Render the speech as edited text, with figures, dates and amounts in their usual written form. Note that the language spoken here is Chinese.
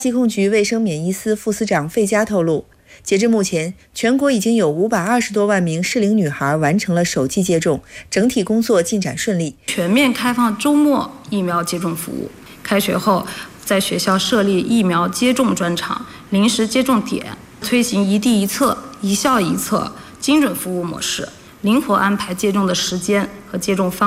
疾控局卫生免疫司副司长费佳透露，截至目前，全国已经有520多万名适龄女孩完成了首剂接种，整体工作进展顺利。 全面开放周末疫苗接种服务，开学后在学校设立疫苗接种专场、临时接种点，推行一地一策、一校一策精准服务模式，灵活安排接种的时间和接种方式。